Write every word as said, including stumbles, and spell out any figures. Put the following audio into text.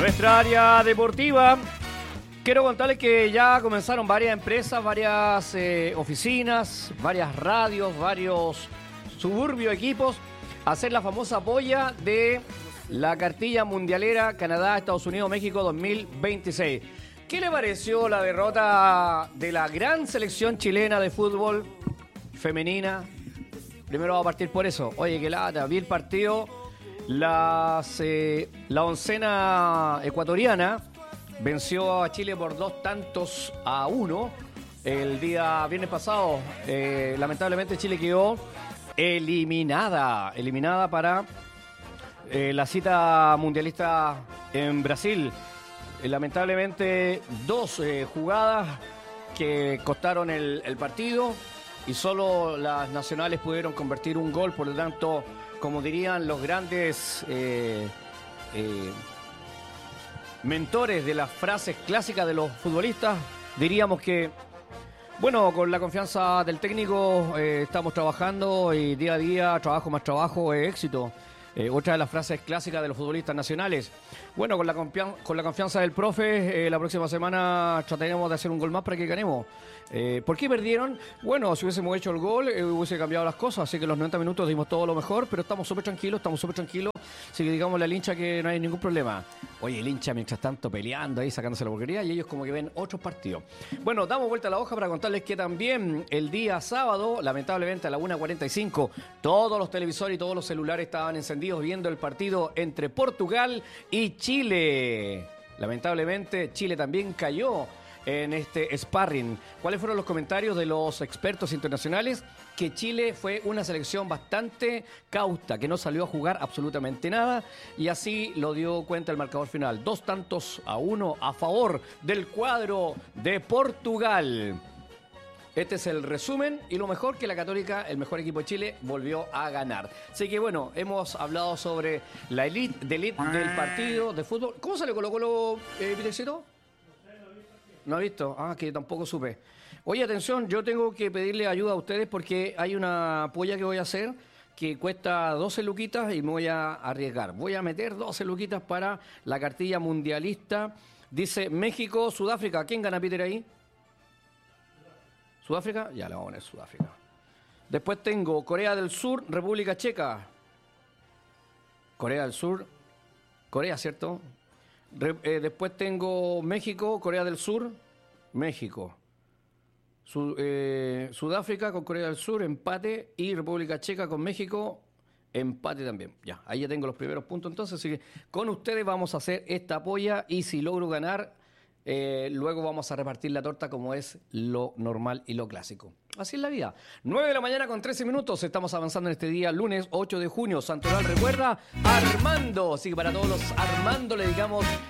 Nuestra área deportiva. Quiero contarles que ya comenzaron varias empresas, varias eh, oficinas, varias radios, varios suburbios, equipos, a hacer la famosa polla de la cartilla mundialera Canadá, Estados Unidos, México dos mil veintiséis. ¿Qué le pareció la derrota de la gran selección chilena de fútbol femenina? Primero vamos a partir por eso. Oye, qué lata, vi el partido. Las, eh, la oncena ecuatoriana venció a Chile por dos tantos a uno el día viernes pasado. Eh, lamentablemente Chile quedó eliminada, eliminada para eh, la cita mundialista en Brasil. Eh, lamentablemente dos eh, jugadas que costaron el, el partido y solo las nacionales pudieron convertir un gol, por lo tanto, como dirían los grandes eh, eh, mentores de las frases clásicas de los futbolistas, diríamos que, bueno, con la confianza del técnico eh, estamos trabajando y día a día, trabajo más trabajo, es éxito. Eh, otra de las frases clásicas de los futbolistas nacionales. Bueno, con la, confian- con la confianza del profe, eh, la próxima semana trataremos de hacer un gol más para que ganemos. Eh, ¿Por qué perdieron? Bueno, si hubiésemos hecho el gol, eh, hubiese cambiado las cosas. Así que en los noventa minutos dimos todo lo mejor, pero estamos súper tranquilos, estamos súper tranquilos. Así que digamos al hincha que no hay ningún problema. Oye, el hincha mientras tanto peleando ahí, sacándose la porquería, y ellos como que ven otros partidos. Bueno, damos vuelta a la hoja para contarles que también el día sábado, lamentablemente a la una cuarenta y cinco, todos los televisores y todos los celulares estaban encendidos viendo el partido entre Portugal y Chile. Lamentablemente, Chile también cayó en este sparring. ¿Cuáles fueron los comentarios de los expertos internacionales? Que Chile fue una selección bastante cauta, que no salió a jugar absolutamente nada, y así lo dio cuenta el marcador final. Dos tantos a uno a favor del cuadro de Portugal. Este es el resumen y lo mejor que la Católica, el mejor equipo de Chile, volvió a ganar. Así que bueno, hemos hablado sobre la elite, de elite del partido de fútbol. ¿Cómo se le colocó lo, eh, Petercito? ¿No ha visto? Ah, que tampoco supe. Oye, atención, yo tengo que pedirle ayuda a ustedes porque hay una polla que voy a hacer que cuesta doce luquitas y me voy a arriesgar. Voy a meter doce luquitas para la cartilla mundialista. Dice México, Sudáfrica. ¿Quién gana, Peter, ahí? ¿Sudáfrica? Ya le vamos a poner Sudáfrica. Después tengo Corea del Sur, República Checa. Corea del Sur, Corea, ¿cierto? Re, eh, después tengo México, Corea del Sur, México. Su, eh, Sudáfrica con Corea del Sur, empate. Y República Checa con México, empate también. Ya, ahí ya tengo los primeros puntos entonces. Así que con ustedes vamos a hacer esta polla y si logro ganar, eh, luego vamos a repartir la torta como es lo normal y lo clásico. Así es la vida. nueve de la mañana con trece minutos. Estamos avanzando en este día, lunes ocho de junio. Santoral recuerda Armando. Así que para todos los Armando le digamos